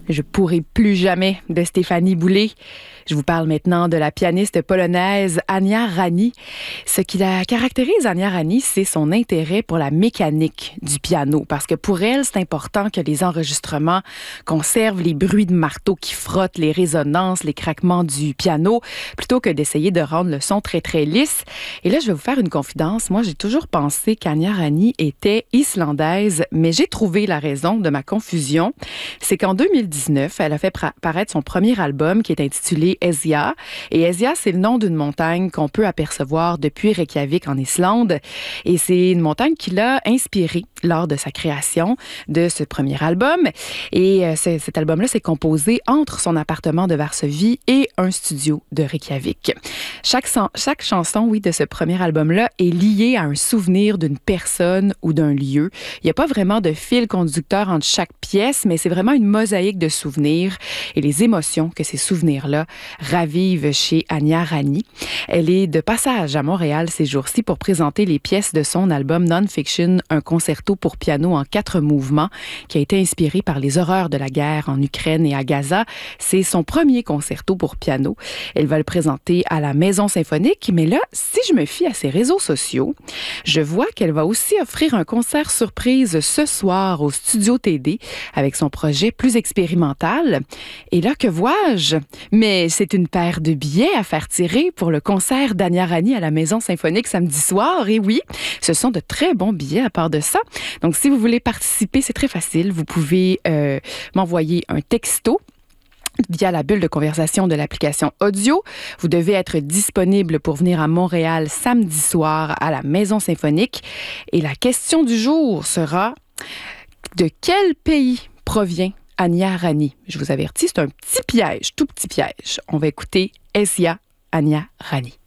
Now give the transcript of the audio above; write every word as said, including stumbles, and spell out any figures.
Je pourrai plus jamais de Stéphanie Boulay. Je vous parle maintenant de la pianiste polonaise Ania Rani. Ce qui la caractérise, Ania Rani, c'est son intérêt pour la mécanique du piano. Parce que pour elle, c'est important que les enregistrements conservent les bruits de marteau qui frottent, les résonances, les craquements du piano, plutôt que d'essayer de rendre le son très, très lisse. Et là, je vais vous faire une confidence. Moi, j'ai toujours pensé qu'Ania Rani était islandaise, mais j'ai trouvé la raison de ma confusion. C'est qu'en deux mille dix-neuf, elle a fait paraître son premier album qui est intitulé Esja. Et Esja, c'est le nom d'une montagne qu'on peut apercevoir depuis Reykjavik en Islande. Et c'est une montagne qui l'a inspirée lors de sa création de ce premier album. Et euh, c- cet album-là s'est composé entre son appartement de Varsovie et un studio de Reykjavik. Chaque, san- chaque chanson, oui, de ce premier album-là est liée à un souvenir d'une personne ou d'un lieu. Il n'y a pas vraiment de fil conducteur entre chaque pièce, mais c'est vraiment une mosaïque de souvenirs et les émotions que ces souvenirs-là ravivent chez Ania Rani. Elle est de passage à Montréal ces jours-ci pour présenter les pièces de son album Non-Fiction, un concerto pour piano en quatre mouvements qui a été inspiré par les horreurs de la guerre en Ukraine et à Gaza. C'est son premier concerto pour piano. Elle va le présenter à la Maison Symphonique, mais là, si je me fie à ses réseaux sociaux, je vois qu'elle va aussi offrir un concert surprise ce soir au Studio T D avec son projet plus expérimental. Et là, que vois-je? Mais c'est une paire de billets à faire tirer pour le concert d'Ania Rani à la Maison Symphonique samedi soir. Et oui, ce sont de très bons billets à part de ça. Donc, si vous voulez participer, c'est très facile. Vous pouvez euh, m'envoyer un texto via la bulle de conversation de l'application audio. Vous devez être disponible pour venir à Montréal samedi soir à la Maison Symphonique. Et la question du jour sera: de quel pays provient Ania Rani? Je vous avertis, c'est un petit piège, tout petit piège. On va écouter Esja, Ania Rani.